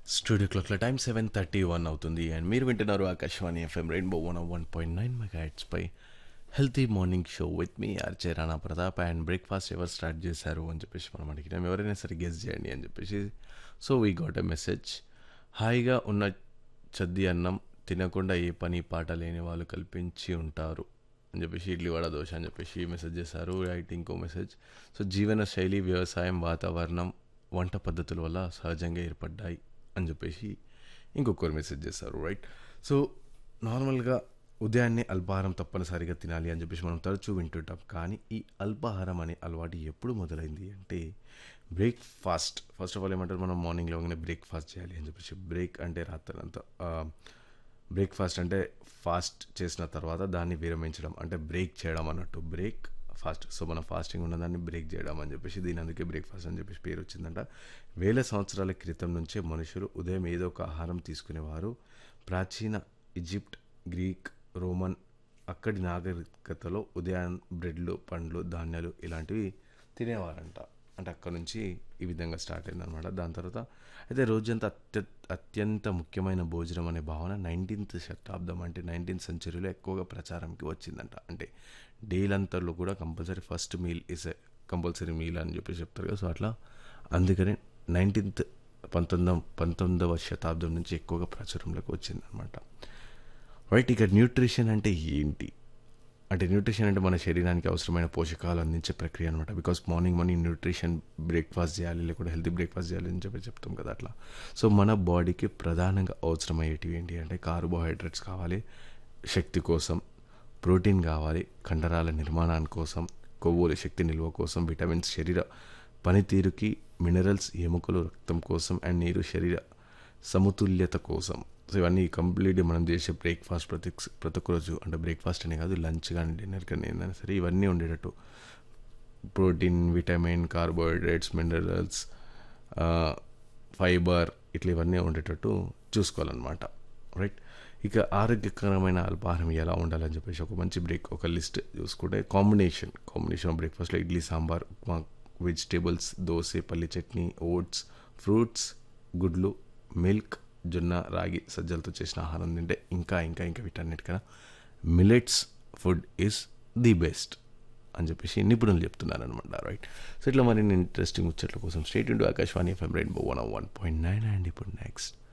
studio క్లాక్ల time 7:31 అవుతుంది and మీరు వింటున్నారు Akashvani FM rainbow 101.9 megahertz pi healthy morning show with me RJ Rana Pratap and breakfast ఎవరు start చేశారు అని చెప్పేసి మనం అడిగినాం ఎవరైనా సరే గెస్ చేయండి అని చెప్పేసి so we got a message హాయిగా ఉన్న చద్ది అన్నం తినకుండా ఏ పని పాట లేని వాళ్ళు కల్పించి ఉంటారు అని చెప్పేసి ఇడ్లీ వడ దోశ అని చెప్పేసి మెసేజ్ చేశారు రైట్ ఇంకో మెసేజ్ సో జీవన శైలి వ్యవసాయం వాతావరణం వంట పద్ధతుల వల్ల సహజంగా ఏర్పడ్డాయి అని చెప్పేసి ఇంకొకరు మెసేజ్ చేస్తారు రైట్ సో నార్మల్గా ఉదయాన్నే అల్పాహారం తప్పనిసరిగా తినాలి అని చెప్పేసి మనం తరచూ వింటుంటాం కానీ ఈ అల్పాహారం అనే అలవాటు ఎప్పుడు మొదలైంది అంటే బ్రేక్ఫాస్ట్ ఫస్ట్ ఆఫ్ ఆల్ ఏమంటారు మనం మార్నింగ్ లేవగానే బ్రేక్ఫాస్ట్ చేయాలి అని చెప్పేసి బ్రేక్ అంటే రాత్రంతా బ్రేక్ఫాస్ట్ అంటే ఫాస్ట్ చేసిన తర్వాత దాన్ని విరమించడం అంటే బ్రేక్ చేయడం అన్నట్టు బ్రేక్ ఫాస్ట్ సో మనం ఫాస్టింగ్ ఉన్నదాన్ని బ్రేక్ చేయడం అని చెప్పేసి దీని అందుకే బ్రేక్ఫాస్ట్ అని చెప్పేసి పేరు వచ్చిందంట వేల సంవత్సరాల క్రితం నుంచే మనుషులు ఉదయం ఏదో ఒక ఆహారం తీసుకునేవారు ప్రాచీన ఈజిప్ట్ గ్రీక్ రోమన్ అక్కడి నాగరికతలో ఉదయం బ్రెడ్లు పండ్లు ధాన్యాలు ఇలాంటివి తినేవారంట అంటే అక్కడ నుంచి ఈ విధంగా స్టార్ట్ అయిందనమాట దాని తర్వాత అయితే రోజంతా అత్యంత ముఖ్యమైన భోజనం అనే భావన 19th శతాబ్దం అంటే 19th సెంచరీలో ఎక్కువగా ప్రచారంకి వచ్చిందంట అంటే డేలంతలో కూడా compulsory first meal is a compulsory meal అని చెప్పి చెప్తారు కదా సో అట్లా అందుకనే 19th 19వ శతాబ్దం నుంచి ఎక్కువగా ప్రచారంలోకి వచ్చిందనమాట రైట్ ఇక న్యూట్రిషన్ అంటే ఏంటి అంటే న్యూట్రిషన్ అంటే మన శరీరానికి అవసరమైన పోషకాలు అందించే ప్రక్రియ అనమాట బికాస్ మార్నింగ్ న్యూట్రిషన్ బ్రేక్ఫాస్ట్ చేయాలి లేకుంటే హెల్తీ బ్రేక్ఫాస్ట్ చేయాలి అని చెప్పి చెప్తాం కదా అట్లా సో మన బాడీకి ప్రధానంగా అవసరమయ్యేటివి ఏంటి అంటే కార్బోహైడ్రేట్స్ కావాలి శక్తి కోసం ప్రోటీన్ కావాలి కండరాల నిర్మాణాని కోసం కొవ్వుల శక్తి నిల్వ కోసం విటమిన్స్ శరీర పనితీరుకి మినరల్స్ ఎముకలు రక్తం కోసం అండ్ నీరు శరీర సమతుల్యత కోసం సో ఇవన్నీ కంప్లీట్గా మనం చేసే బ్రేక్ఫాస్ట్ ప్రతి ఒక్క రోజు అంటే బ్రేక్ఫాస్ట్ అనే కాదు లంచ్ కానీ డిన్నర్ కానీ ఏదైనా సరే ఇవన్నీ ఉండేటట్టు protein vitamin carbohydrates minerals fibre ఇట్లా ఇవన్నీ ఉండేటట్టు చూసుకోవాలన్నమాట రైట్ ఇక ఆరోగ్యకరమైన అల్పాహారం ఎలా ఉండాలని చెప్పేసి ఒక మంచి ఒక లిస్ట్ చూసుకుంటే కాంబినేషన్ ఆఫ్ బ్రేక్ఫాస్ట్లో ఇడ్లీ సాంబార్ ఉప్మా వెజిటేబుల్స్ దోశ పల్లి చట్నీ ఓట్స్ ఫ్రూట్స్ గుడ్లు మిల్క్ జొన్న రాగి సజ్జలతో చేసిన ఆహారం తింటే ఇంకా ఇంకా ఇంకా వీటన్నిటికన్నా millets food is the best అని చెప్పేసి నిపుణులు చెప్తున్నారు అనమాట రైట్ సో ఇట్లా మరిన్ని ఇంట్రెస్టింగ్ ముచ్చట్ల కోసం state into Akashvani FM rainbow 101.9 and ఇప్పుడు నెక్స్ట్